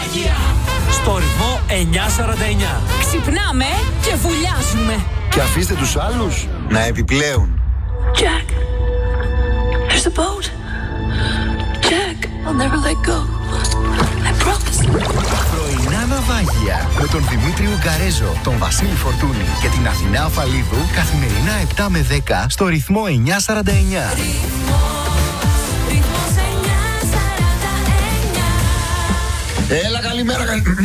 ναυάγια. Στο ρυθμό 949. Ξυπνάμε και βουλιάζουμε. Και αφήστε τους άλλους να επιπλέουν. Jack, there's a boat. Jack, I'll never let go. I promise. Πρωινά ναυάγια με τον Δημήτρη Ουγκαρέζο, τον Βασίλη Φορτούνη και την Αθηνά Αφαλίδου καθημερινά 7 με 10 στο ρυθμό 949. Έλα καλημέρα.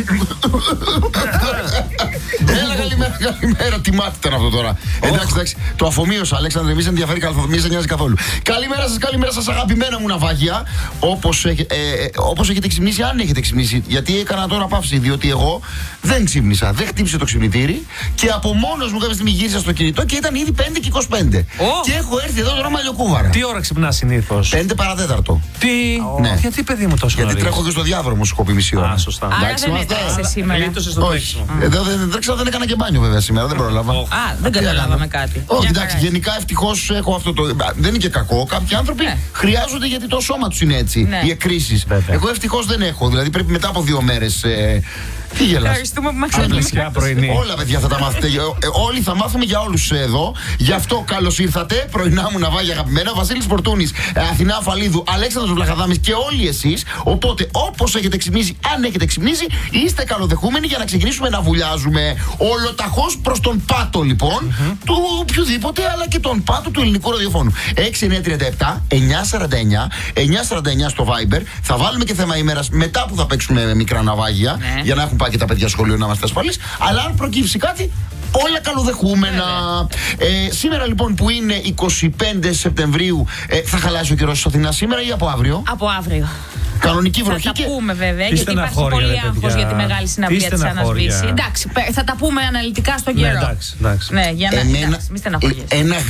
Έλα καλημέρα. Τι μάτι ήταν αυτό τώρα. Εντάξει, το αφομοίωσα, Αλέξανδρε, μη σε ενδιαφέρει καθόλου, μη σε νοιάζει καθόλου. Καλημέρα σας, αγαπημένα μου ναυάγια. Όπως έχετε ξυπνήσει, αν έχετε ξυπνήσει. Γιατί έκανα τώρα παύση, διότι εγώ δεν ξύπνησα. Δεν χτύπησε το ξυπνητήρι και από μόνος μου κάποια στιγμή γύρισα στο κινητό και ήταν ήδη 5 και 25. Και έχω έρθει εδώ τώρα μαλλιοκούβαρα. Τι ώρα ξυπνά συνήθως? 5 παρατέταρτο. Τι? Ναι. Γιατί, παιδί μου, τόσο Γιατί νωρίς? τρέχω και στο διάδρομο, σου κοπεί μισή ώρα. Α, σωστά. Άρα δεν έτρεξε σήμερα. Γλίτωσες το τρέξιμο. Δεν έκανα και μπάνιο βέβαια σήμερα, δεν πρόλαβα. Α, δεν καταλάβαμε κάτι. Όχι, εντάξει, γενικά ευτυχώς έχω αυτό το. Δεν είναι και κακό. Κάποιοι άνθρωποι χρειάζονται γιατί το σώμα τους είναι έτσι. Οι εκκρίσεις. Εγώ ευτυχώς δεν έχω. Δηλαδή πρέπει μετά από 2 μέρες. Τι γελάς? Ευχαριστούμε που μας Πλησιά πρωινή. Όλα παιδιά θα τα μάθετε. Όλοι θα μάθουμε για όλους εδώ. Γι' αυτό καλώς ήρθατε. Πρωινά μου ναυάγια αγαπημένα. Βασίλης Φορτούνης, Αθηνά Αφαλίδου, Αλέξανδρος Βλαχαδάμης και όλοι εσείς. Οπότε όπως έχετε ξυπνήσει, αν έχετε ξυπνήσει, είστε καλοδεχούμενοι για να ξεκινήσουμε να βουλιάζουμε. Ολοταχώς προς τον πάτο λοιπόν του οποιοδήποτε, αλλά και τον πάτο του ελληνικού ραδιοφώνου. 6937 949 949 στο Viber. Θα βάλουμε και θέμα ημέρας μετά που θα παίξουμε μικρά ναυάγια για να έχουν πάει και τα παιδιά σχολείο να είμαστε ασφαλείς. Αλλά αν προκύψει κάτι, όλα καλοδεχούμενα. Σήμερα λοιπόν που είναι 25 Σεπτεμβρίου, θα χαλάσει ο καιρός της Αθηνάς σήμερα ή από αύριο? Από αύριο. Κανονική βροχή. Θα τα πούμε βέβαια, γιατί υπάρχει πολύ άγχος για τη μεγάλη συναυλία της ανασβήσης. Εντάξει, θα τα πούμε αναλυτικά στον καιρό. Ναι, για να μην στεναχωριέσαι.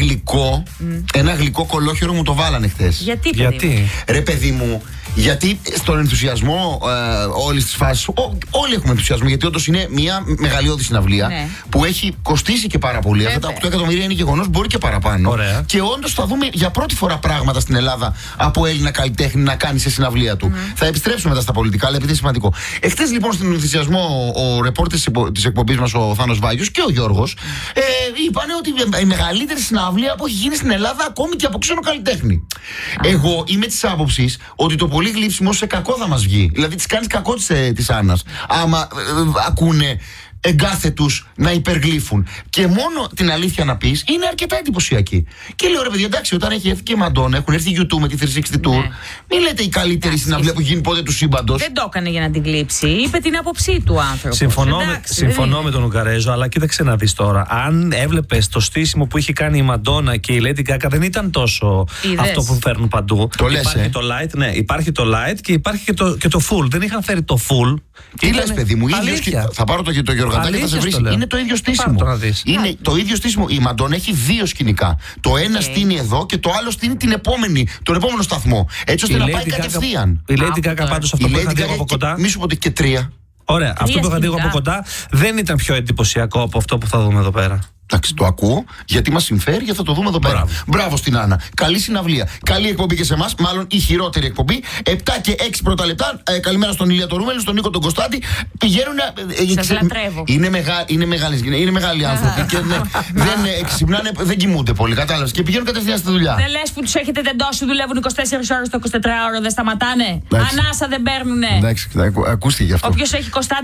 Ένα γλυκό κολόχερο μου το βάλανε χθες. Γιατί? Ρε παιδί μου, γιατί στον ενθουσιασμό όλης της φάσης, όλοι έχουμε ενθουσιασμό, γιατί όντως είναι μια μεγαλειώδη συναυλία που έχει κοστίσει και πάρα πολύ. Αυτά τα 8 εκατομμύρια είναι γεγονός, μπορεί και παραπάνω. Ωραία. Και όντως θα δούμε για πρώτη φορά πράγματα στην Ελλάδα από Έλληνα καλλιτέχνη να κάνει σε συναυλία του. Θα επιστρέψουμε μετά στα πολιτικά, αλλά επειδή είναι σημαντικό. Εχθές λοιπόν στον ενθουσιασμό ο ρεπόρτερ της εκπομπής μας, ο Θάνος Βάγιος και ο Γιώργος, είπανε ότι η μεγαλύτερη συναυλία που έχει γίνει στην Ελλάδα ακόμη και από ξένο καλλιτέχνη. Εγώ είμαι της άποψης ότι το πολύ γλύψιμο σε κακό θα μας βγει. Δηλαδή της κάνεις κακό της Άννας άμα ακούνε εγκάθετους να υπεργλύφουν. Και μόνο την αλήθεια να πεις, είναι αρκετά εντυπωσιακή. Και λέω ρε παιδιά, εντάξει, όταν έχει έρθει και η Μαντόνα, έχουν έρθει YouTube με τη 360 Tour, μην λέτε η καλύτερη συναυλία που γίνει ποτέ του σύμπαντος. Δεν το έκανε για να την κλείψει, είπε την άποψή του άνθρωπο. Συμφωνώ με τον Ουγκαρέζο, αλλά κοίταξε να δεις τώρα. Αν έβλεπες το στήσιμο που είχε κάνει η Μαντόνα και η Lady Gaga, δεν ήταν τόσο αυτό που φέρνουν παντού. Το λες, υπάρχει το light, ναι, υπάρχει το light και υπάρχει και το full. Δεν είχαν φέρει το full. Τι λες, παιδί μου, θα πάρω το Γιωργαντάκι και θα σε βρει. Είναι το ίδιο στήσιμο. Είναι το ίδιο στήσιμο. Η Μαντόνα έχει 2 σκηνικά. Το ένα στείνει εδώ και το άλλο στείνει τον επόμενο σταθμό. Έτσι ώστε να πάει κατευθείαν. Η Lady Gaga πάντως αυτό που είχα δει από κοντά. Μη σου πω ότι και 3. Ωραία, αυτό που είχα δει από κοντά δεν ήταν πιο εντυπωσιακό από αυτό που θα δούμε εδώ πέρα. Εντάξει, το ακούω, γιατί μας συμφέρει, γιατί θα το δούμε εδώ πέρα. Μπράβο στην Άννα. Καλή συναυλία. Καλή εκπομπή και σε εμάς, μάλλον η χειρότερη εκπομπή. 7 και 6 πρώτα λεπτά. Καλημέρα στον Ηλία τον Ρούμελο, στον Νίκο τον Κωστάτη. Πηγαίνουν. Σας λατρεύω. Είναι μεγάλοι άνθρωποι και δεν ξυπνάνε, δεν κοιμούνται πολύ. Κατάλαβες. Και πηγαίνουν κατευθείαν στη δουλειά. Δεν λες που τους έχετε τεντώσει, δουλεύουν 24 ώρες το 24ωρο, δεν σταματάνε. Ανάσα δεν παίρνουνε. Εντάξει, ακούστηκε αυτό. Όποιος έχει Κωστάτη